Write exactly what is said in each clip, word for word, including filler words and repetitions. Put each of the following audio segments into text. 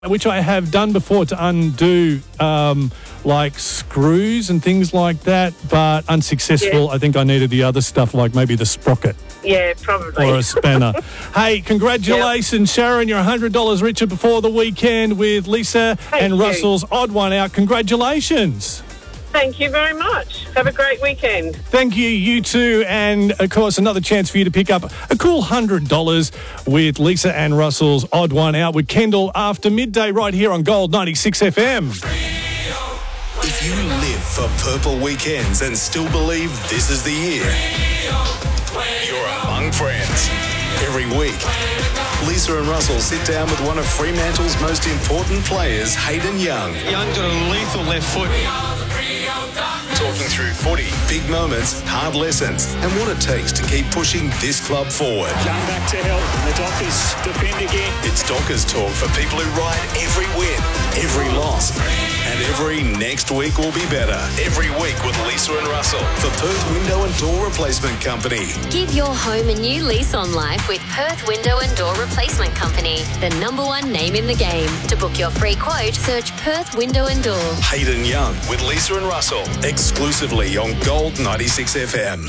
which I have done before to undo um, like screws and things like that, but unsuccessful. Yeah. I think I needed the other stuff, like maybe the sprocket Yeah, probably. or a spanner. Hey, congratulations, Sharon. You're one hundred dollars richer before the weekend with Lisa Thank and you. Russell's Odd One Out. Congratulations. Thank you very much. Have a great weekend. Thank you, you too. And, of course, another chance for you to pick up a cool one hundred dollars with Lisa and Russell's Odd One Out with Kendall after midday right here on Gold ninety-six F M. If you live for purple weekends and still believe this is the year, you're among friends. Every week, Lisa and Russell sit down with one of Fremantle's most important players, Hayden Young. Young's got a lethal left foot. Talking through footy, big moments, hard lessons, and what it takes to keep pushing this club forward. Young back to help. The Dockers defend again. It's Dockers talk for people who ride every win, every loss, and every next week will be better. Every week with Lisa and Russell for Perth Window and Door Replacement Company. Give your home a new lease on life with Perth Window and Door Replacement Company, the number one name in the game. To book your free quote, search Perth Window and Door. Hayden Young with Lisa and Russell, exclusively on Gold ninety-six F M.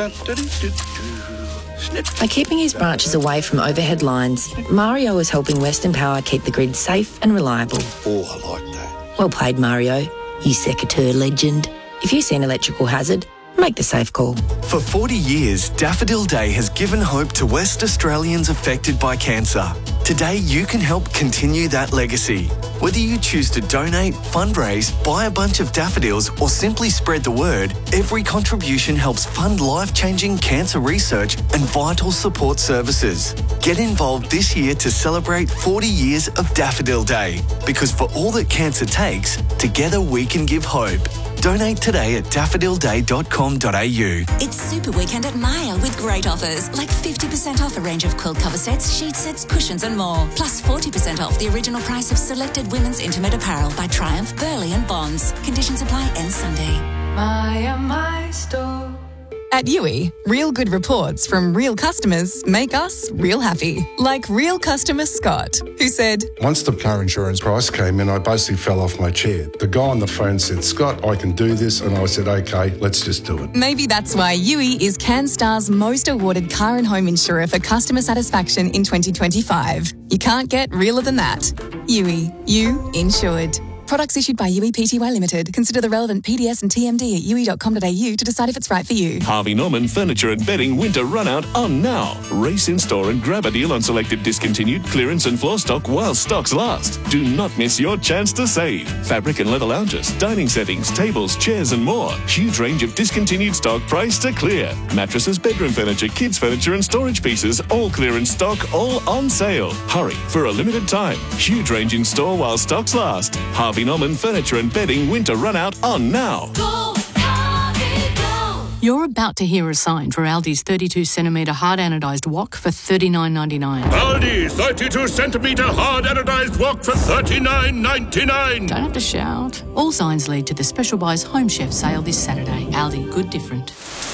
By keeping his branches away from overhead lines, Mario is helping Western Power keep the grid safe and reliable. Oh, I like that. Well played, Mario, you secateur legend. If you see an electrical hazard, make the safe call. For forty years, Daffodil Day has given hope to West Australians affected by cancer. Today, you can help continue that legacy. Whether you choose to donate, fundraise, buy a bunch of daffodils, or simply spread the word, every contribution helps fund life-changing cancer research and vital support services. Get involved this year to celebrate forty years of Daffodil Day. Because for all that cancer takes, together we can give hope. Donate today at daffodil day dot com dot a u. It's Super Weekend at Maya with great offers, like fifty percent off a range of quilt cover sets, sheet sets, cushions and more. Plus forty percent off the original price of selected women's intimate apparel by Triumph, Burley and Bonds. Conditions apply end Sunday. Maya, my store. At U I, real good reports from real customers make us real happy. Like real customer Scott, who said, Once the car insurance price came in, I basically fell off my chair. The guy on the phone said, Scott, I can do this. And I said, okay, let's just do it. maybe that's why U I is CanStar's most awarded car and home insurer for customer satisfaction in twenty twenty-five. You can't get realer than that. U I, you insured. Products issued by U I Pty Limited. Consider the relevant P D S and T M D at u i dot com dot a u to decide if it's right for you. Harvey Norman Furniture and Bedding Winter Run Out on now. Race in store and grab a deal on selected discontinued clearance and floor stock while stocks last. Do not miss your chance to save. Fabric and leather lounges, dining settings, tables, chairs and more. Huge range of discontinued stock priced to clear. Mattresses, bedroom furniture, kids furniture and storage pieces, all clearance stock, all on sale. Hurry for a limited time. Huge range in store while stocks last. Harvey Norman Furniture and Bedding Winter Run Out on now. Go, Harvey, go. You're about to hear a sign for Aldi's thirty-two centimetre hard anodised wok for thirty-nine ninety-nine. Aldi, thirty-two centimetre hard anodised wok for thirty-nine ninety-nine. Don't have to shout. All signs lead to the Special Buys Home Chef sale this Saturday. Aldi, good different.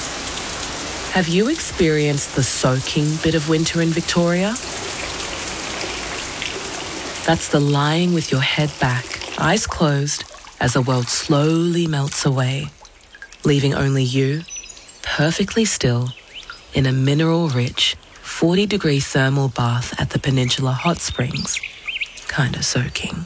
Have you experienced the soaking bit of winter in Victoria? That's the lying with your head back, eyes closed, as the world slowly melts away, leaving only you, perfectly still, in a mineral-rich, forty-degree thermal bath at the Peninsula Hot Springs, kinda soaking.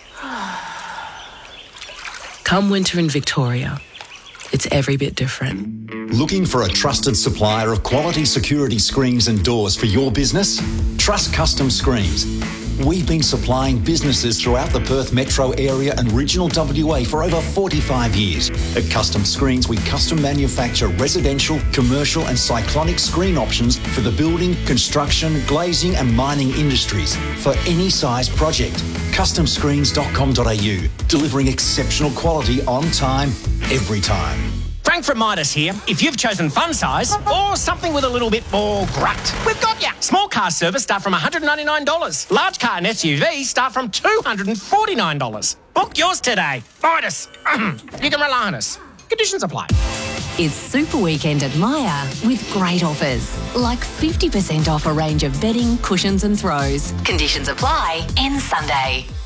Come winter in Victoria, it's every bit different. Looking for a trusted supplier of quality security screens and doors for your business? Trust Custom Screens. We've been supplying businesses throughout the Perth metro area and regional W A for over forty-five years. At Custom Screens, we custom manufacture residential, commercial and cyclonic screen options for the building, construction, glazing and mining industries for any size project. custom screens dot com dot a u, delivering exceptional quality on time, every time. Frank from Midas here. If you've chosen fun size or something with a little bit more grunt, we've got ya. Small car service start from one hundred ninety-nine dollars. Large car and S U V start from two hundred forty-nine dollars. Book yours today. Midas. You can rely on us. Conditions apply. It's Super Weekend at Maya with great offers, like fifty percent off a range of bedding, cushions and throws. Conditions apply end Sunday.